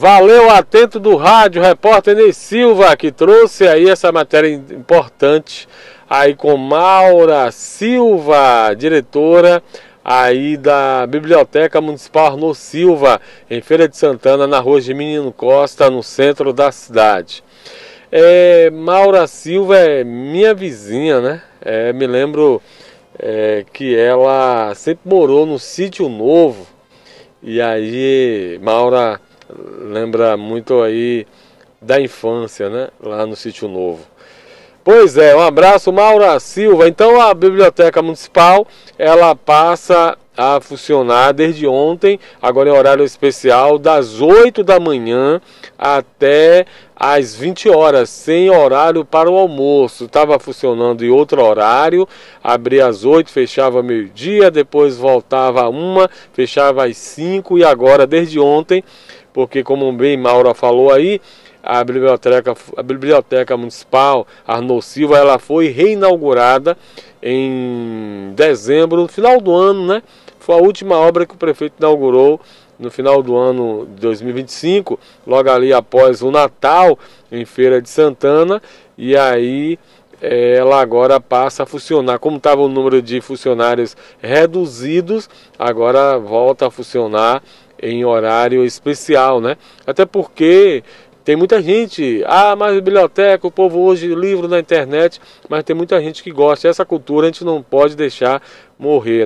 Valeu, atento do rádio, repórter Ney Silva, que trouxe aí essa matéria importante aí com Maura Silva, diretora aí da Biblioteca Municipal Arnô Silva, em Feira de Santana, na rua de Menino Costa, no centro da cidade. Maura Silva é minha vizinha, né? Me lembro que ela sempre morou no Sítio Novo, e aí Maura lembra muito aí da infância, né? Lá no Sítio Novo. Pois é, um abraço, Maura Silva. Então a Biblioteca Municipal, ela passa a funcionar desde ontem, agora em horário especial, das 8 da manhã até às 20 horas, sem horário para o almoço. Estava funcionando em outro horário, abria às 8, fechava meio-dia, depois voltava a 1, fechava às 5, e agora, desde ontem, porque como bem Maura falou aí, a Biblioteca Municipal Arnô Silva, ela foi reinaugurada em dezembro, no final do ano, né? Foi a última obra que o prefeito inaugurou no final do ano de 2025, logo ali após o Natal, em Feira de Santana, e aí ela agora passa a funcionar. Como estava o número de funcionários reduzidos, agora volta a funcionar em horário especial, né? Até porque tem muita gente, mas biblioteca, o povo hoje, livro na internet, mas tem muita gente que gosta. Essa cultura a gente não pode deixar morrer.